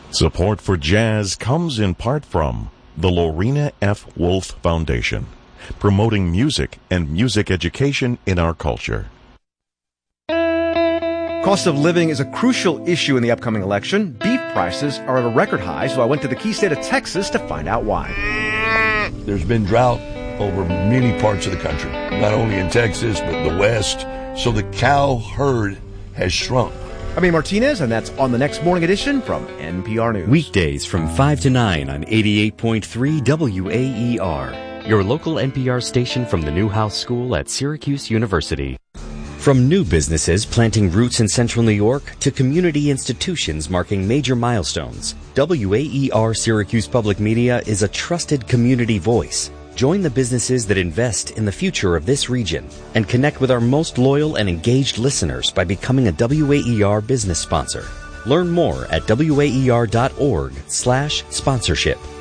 Support for jazz comes in part from the Lorena F. Wolf Foundation, promoting music and music education in our culture. Cost of living is a crucial issue in the upcoming election. Beef prices are at a record high, so I went to the key state of Texas to find out why. There's been drought over many parts of the country, not only in Texas, but the West. So the cow herd has shrunk. I'm Ian Martinez, and that's on the next morning edition from NPR News. Weekdays from 5 to 9 on 88.3 WAER, your local NPR station from the Newhouse School at Syracuse University. From new businesses planting roots in central New York to community institutions marking major milestones, WAER Syracuse Public Media is a trusted community voice. Join the businesses that invest in the future of this region and connect with our most loyal and engaged listeners by becoming a WAER business sponsor. Learn more at waer.org/sponsorship.